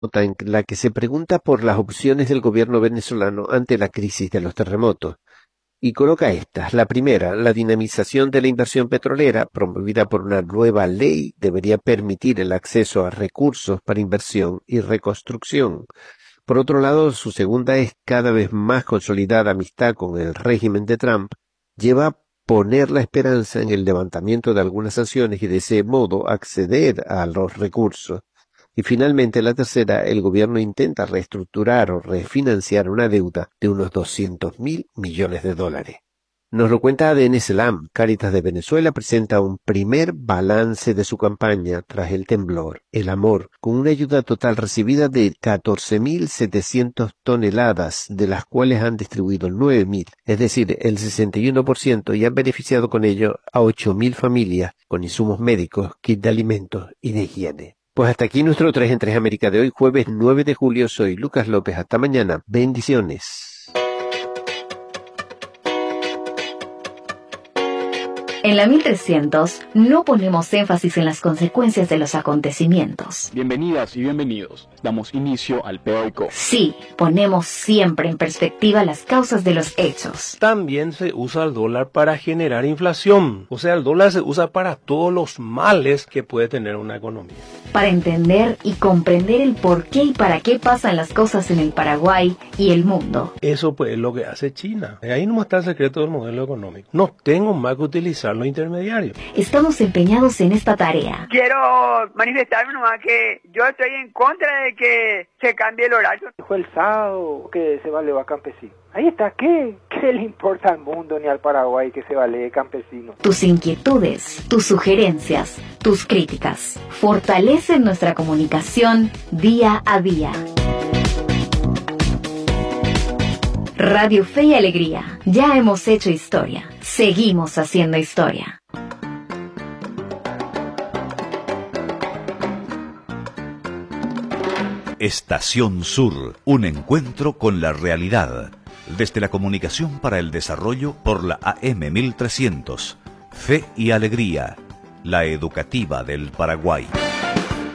nota en la que se pregunta por las opciones del gobierno venezolano ante la crisis de los terremotos. Y coloca estas. La primera, la dinamización de la inversión petrolera, promovida por una nueva ley, debería permitir el acceso a recursos para inversión y reconstrucción. Por otro lado, su segunda es cada vez más consolidada amistad con el régimen de Trump, lleva a poner la esperanza en el levantamiento de algunas sanciones y de ese modo acceder a los recursos. Y finalmente, la tercera, el gobierno intenta reestructurar o refinanciar una deuda de unos 200.000 millones de dólares. Nos lo cuenta ADN Selam. Cáritas de Venezuela presenta un primer balance de su campaña tras el temblor, el amor, con una ayuda total recibida de 14.700 toneladas, de las cuales han distribuido 9.000, es decir, el 61%, y han beneficiado con ello a 8.000 familias con insumos médicos, kit de alimentos y de higiene. Pues hasta aquí nuestro 3 en 3 América de hoy, jueves 9 de julio. Soy Lucas López. Hasta mañana. Bendiciones. En la 1300 no ponemos énfasis en las consecuencias de los acontecimientos. Bienvenidas y bienvenidos. Damos inicio al POICO. Sí, ponemos siempre en perspectiva las causas de los hechos. También se usa el dólar para generar inflación. O sea, el dólar se usa para todos los males que puede tener una economía. Para entender y comprender el por qué y para qué pasan las cosas en el Paraguay y el mundo. Eso pues es lo que hace China. Ahí no está el secreto del modelo económico. No tengo más que utilizar los intermediarios. Estamos empeñados en esta tarea. Quiero manifestarme nomás que yo estoy en contra de que se cambie el horario. Fue el sábado que se vale a campesino. Ahí está, ¿qué le importa al mundo ni al Paraguay que se vale campesino? Tus inquietudes, tus sugerencias, tus críticas fortalecen nuestra comunicación día a día. Radio Fe y Alegría. Ya hemos hecho historia. Seguimos haciendo historia. Estación Sur, un encuentro con la realidad. Desde la comunicación para el desarrollo por la AM 1300. Fe y Alegría, la educativa del Paraguay.